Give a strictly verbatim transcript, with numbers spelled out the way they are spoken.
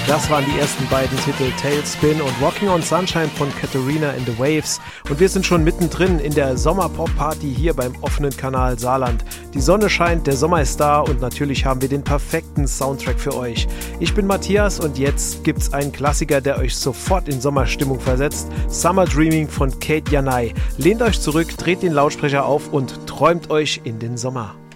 Das waren die ersten beiden Titel Tailspin und Walking on Sunshine von Katharina and the Waves. Und wir sind schon mittendrin in der Sommerpop-Party hier beim offenen Kanal Saarland. Die Sonne scheint, der Sommer ist da und natürlich haben wir den perfekten Soundtrack für euch. Ich bin Matthias und jetzt gibt's einen Klassiker, der euch sofort in Sommerstimmung versetzt. Summer Dreaming von Kate Janai. Lehnt euch zurück, dreht den Lautsprecher auf und träumt euch in den Sommer.